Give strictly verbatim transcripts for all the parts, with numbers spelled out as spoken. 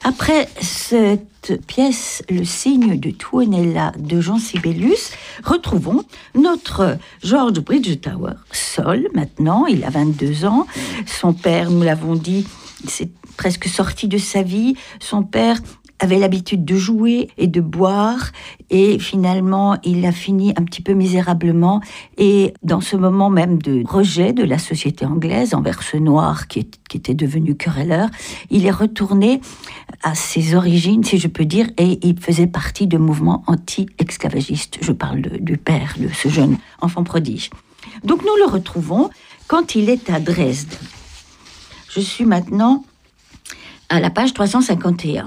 Après cette pièce, Le cygne de Tuonela de Jean Sibelius, retrouvons notre George Bridgetower, seul maintenant, il a vingt-deux ans. Son père, nous l'avons dit, s'est presque sorti de sa vie. Son père avait l'habitude de jouer et de boire, et finalement il a fini un petit peu misérablement, et dans ce moment même de rejet de la société anglaise envers ce noir qui, est, qui était devenu querelleur, il est retourné à ses origines, si je peux dire, et il faisait partie de mouvements anti-esclavagistes. Je parle de, du père de ce jeune enfant prodige. Donc nous le retrouvons quand il est à Dresde. Je suis maintenant à la page trois cent cinquante et un.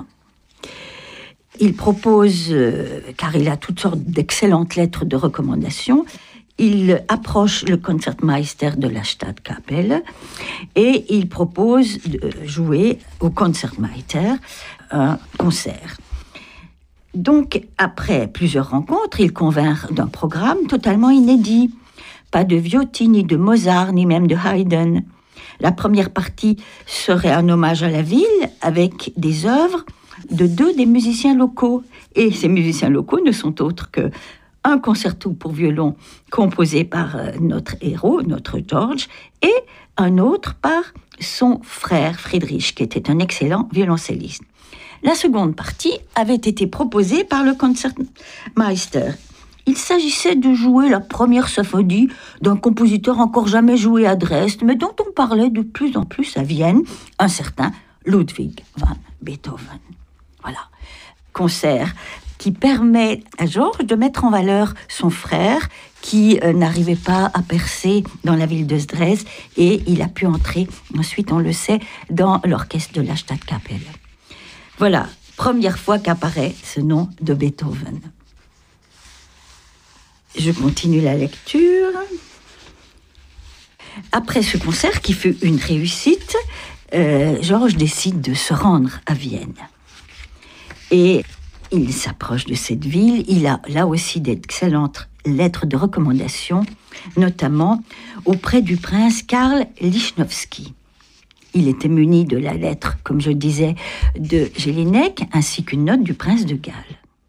Il propose, euh, car il a toutes sortes d'excellentes lettres de recommandation, il approche le Concertmeister de la Stadtkapelle et il propose de jouer au Concertmeister un concert. Donc, après plusieurs rencontres, il convainc d'un programme totalement inédit. Pas de Viotti, ni de Mozart, ni même de Haydn. La première partie serait un hommage à la ville avec des œuvres de deux des musiciens locaux. Et ces musiciens locaux ne sont autres que un concerto pour violon composé par notre héros, notre George, et un autre par son frère Friedrich, qui était un excellent violoncelliste. La seconde partie avait été proposée par le Concertmeister. Il s'agissait de jouer la première symphonie d'un compositeur encore jamais joué à Dresde, mais dont on parlait de plus en plus à Vienne, un certain Ludwig van Beethoven. Voilà, concert qui permet à Georges de mettre en valeur son frère qui euh, n'arrivait pas à percer dans la ville de Dresde, et il a pu entrer, ensuite on le sait, dans l'orchestre de la Stadtkapelle. Voilà, première fois qu'apparaît ce nom de Beethoven. Je continue la lecture. Après ce concert qui fut une réussite, euh, Georges décide de se rendre à Vienne. Et il s'approche de cette ville. Il a là aussi d'excellentes lettres de recommandation, notamment auprès du prince Karl Lichnowsky. Il était muni de la lettre, comme je disais, de Jelinek, ainsi qu'une note du prince de Galles.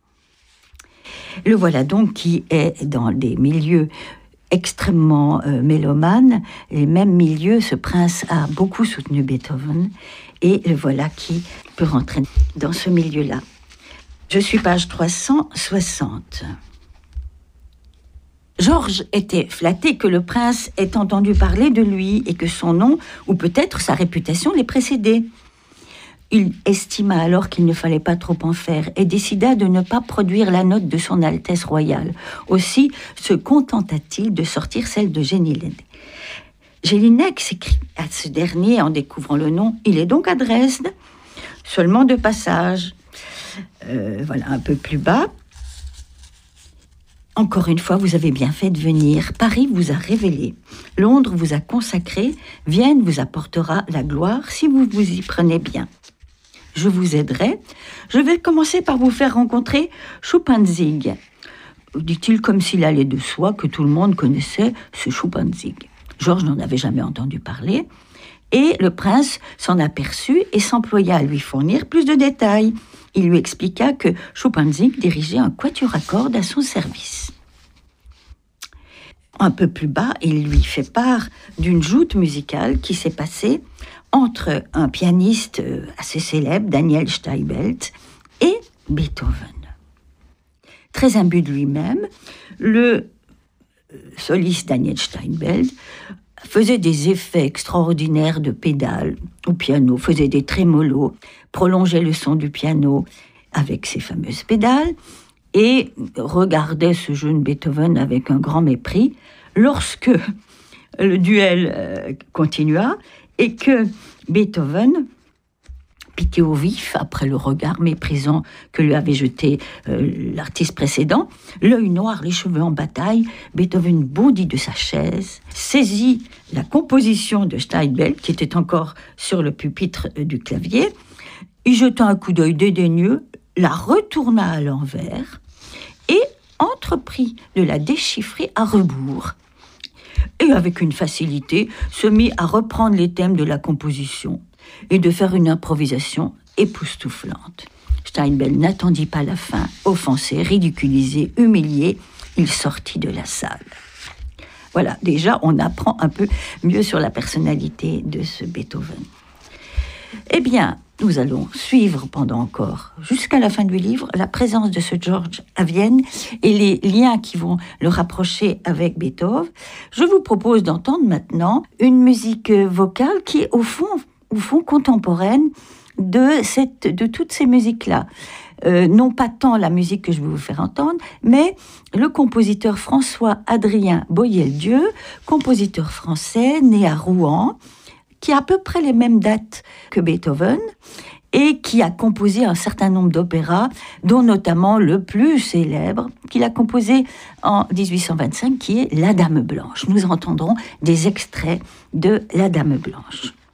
Le voilà donc qui est dans des milieux extrêmement euh, mélomanes. Les mêmes milieux, ce prince a beaucoup soutenu Beethoven, et le voilà qui peut rentrer dans ce milieu-là. Je suis page trois cent soixante. Georges était flatté que le prince ait entendu parler de lui et que son nom, ou peut-être sa réputation, l'ait précédé. Il estima alors qu'il ne fallait pas trop en faire et décida de ne pas produire la note de son Altesse royale. Aussi se contenta-t-il de sortir celle de Jelinek. Jelinek s'écrie à ce dernier en découvrant le nom. Il est donc à Dresde, seulement de passage. Euh, voilà, un peu plus bas. Encore une fois, vous avez bien fait de venir. Paris vous a révélé. Londres vous a consacré. Vienne vous apportera la gloire si vous vous y prenez bien. Je vous aiderai. Je vais commencer par vous faire rencontrer Schuppanzig, dit-il comme s'il allait de soi que tout le monde connaissait ce Schuppanzig. Georges n'en avait jamais entendu parler, et le prince s'en aperçut et s'employa à lui fournir plus de détails. Il lui expliqua que Schuppanzig dirigeait un quatuor à cordes à son service. Un peu plus bas, il lui fait part d'une joute musicale qui s'est passée entre un pianiste assez célèbre, Daniel Steibelt, et Beethoven. Très imbu de lui-même, le soliste Daniel Steibelt faisait des effets extraordinaires de pédales au piano, faisait des trémolos, prolongeait le son du piano avec ses fameuses pédales et regardait ce jeune Beethoven avec un grand mépris lorsque le duel euh, continua et que Beethoven, piqué au vif après le regard méprisant que lui avait jeté euh, l'artiste précédent, l'œil noir, les cheveux en bataille, Beethoven bondit de sa chaise, saisit la composition de Steibelt, qui était encore sur le pupitre euh, du clavier, y jeta un coup d'œil dédaigneux, la retourna à l'envers et entreprit de la déchiffrer à rebours. Et avec une facilité, se mit à reprendre les thèmes de la composition. et de faire une improvisation époustouflante. Steinbell n'attendit pas la fin, offensé, ridiculisé, humilié, il sortit de la salle. Voilà, déjà, on apprend un peu mieux sur la personnalité de ce Beethoven. Eh bien, nous allons suivre pendant encore, jusqu'à la fin du livre, la présence de ce George à Vienne et les liens qui vont le rapprocher avec Beethoven. Je vous propose d'entendre maintenant une musique vocale qui est au fond, au fond contemporaine de, cette, de toutes ces musiques-là. Euh, non pas tant la musique que je vais vous faire entendre, mais le compositeur François-Adrien Boieldieu, compositeur français, né à Rouen, qui a à peu près les mêmes dates que Beethoven et qui a composé un certain nombre d'opéras, dont notamment le plus célèbre, qu'il a composé en dix-huit cent vingt-cinq, qui est La Dame Blanche. Nous entendrons des extraits de La Dame Blanche.